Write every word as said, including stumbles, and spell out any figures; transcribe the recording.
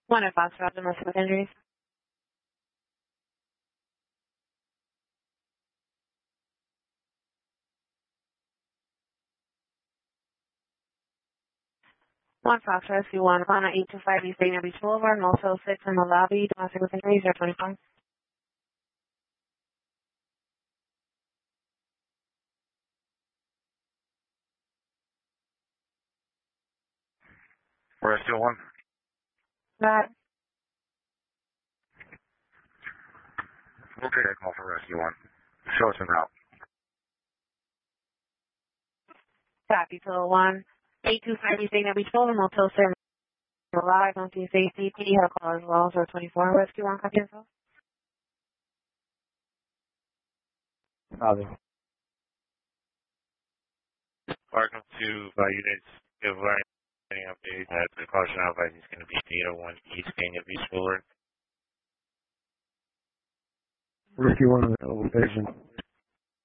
One at Foxtrot, domestic with injuries. One Foxtrot, C one, on eight two five East Dana Beach Boulevard, Motel six in the lobby, domestic with injuries, zero twenty-five. Rescue one. That. We'll take a call for Rescue one. Show us en route. Copy, so one, eight two five East Dana Beach Boulevard, Motel six. Live on T C C P, have a call as well, zero twenty-four, Rescue one, copy yourself. Copy. Welcome to uh, units. Give any update that the caution advice is going to be eight oh one East Dana Beach Boulevard. Rescue one, location.